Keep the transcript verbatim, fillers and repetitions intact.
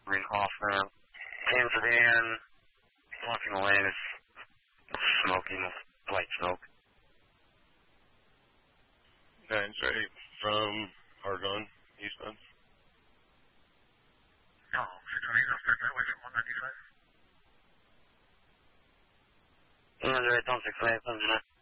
Green Hoffman. Came to the end, walking away, it's smoking, light smoke. nine straight from Argonne, eastbound. No, six one eight, I'll start that way from one ninety-five. one hundred eight, don't six eight,